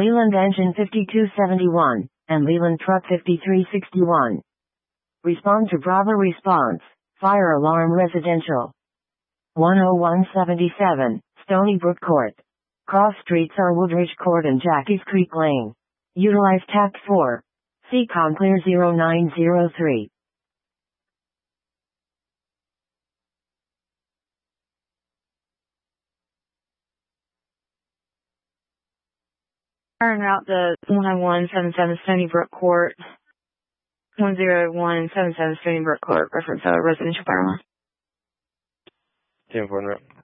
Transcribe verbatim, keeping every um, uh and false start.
Leland Engine fifty-two seventy-one, and Leland Truck fifty-three sixty-one. Respond to Bravo response, fire alarm residential. one oh one seventy-seven, Stony Brook Court. Cross streets are Woodridge Court and Jackies Creek Lane. Utilize Tact four. C C O M Clear zero nine zero three. Turn route to one oh one seventy-seven Stony Brook Court. one oh one seventy-seven Stony Brook Court. Reference uh, residential fire line. ten four route.